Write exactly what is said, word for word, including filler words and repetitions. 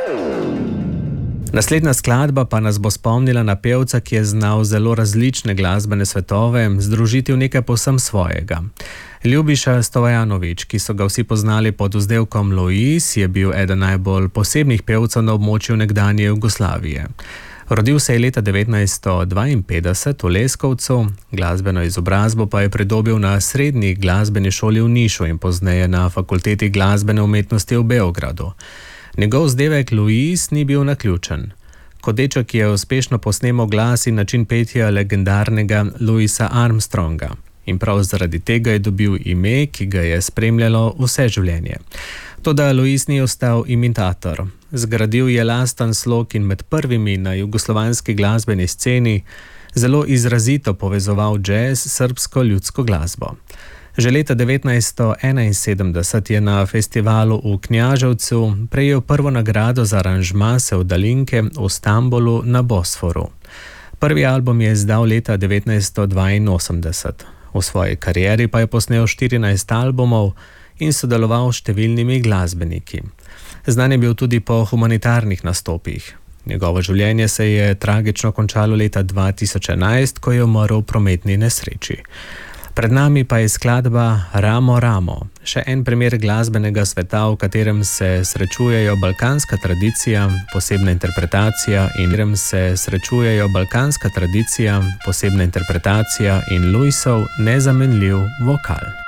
Naslednja skladba pa nas bo spomnila na pevca, ki je znal zelo različne glasbene svetove združiti v nekaj povsem svojega. Ljubiša Stojanović, ki so ga vsi poznali pod vzdevkom Lojz, je bil eden najbolj posebnih pevcev na območju nekdanje Jugoslavije. Rodil se je leta devetnajststo dvainpetdeset v Leskovcu, glasbeno izobrazbo pa je pridobil na srednji glasbeni šoli v Nišu in pozneje na Fakulteti glasbene umetnosti v Beogradu. Njegov vzdevek Lojz ni bil naključen. Kot deček je uspešno posnemal glas in način petja legendarnega Louisa Armstronga. In prav zaradi tega je dobil ime, ki ga je spremljalo vse življenje. Toda Lojz ni ostal imitator. Zgradil je lasten slog in med prvimi na jugoslovanski glasbeni sceni zelo izrazito povezoval džez s srbsko ljudsko glasbo. Že leta devetnajststo enainsedemdeset je na festivalu v Knjaževcu prejel prvo nagrado za aranžma sevdalinke v Stambulu na Bosforu. Prvi album je izdal leta devetnajststo dvainosemdeset. V svoji karieri pa je posnel štirinajst albumov in sodeloval s številnimi glasbeniki. Znan je bil tudi po humanitarnih nastopih. Njegovo življenje se je tragično končalo leta dva tisoč enajst, ko je umrl v prometni nesreči. Pred nami pa je skladba Ramo Ramo, še en primer glasbenega sveta, v katerem se srečujejo balkanska tradicija, posebna interpretacija in rem se srečujejo balkanska tradicija, posebna interpretacija in Lojzov nezamenljiv vokal.